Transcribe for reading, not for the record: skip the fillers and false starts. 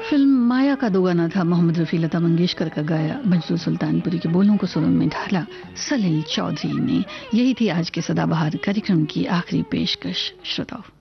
Film माया का दो गाना था, मोहम्मद रफी लता मंगेशकर का गाया, मंजरू सुल्तानपुरी के बोलों को सुरों में ढाला सलील चौधरी ने। यही थी आज के सदाबहार कार्यक्रम की आखिरी पेशकश। श्रोताओं,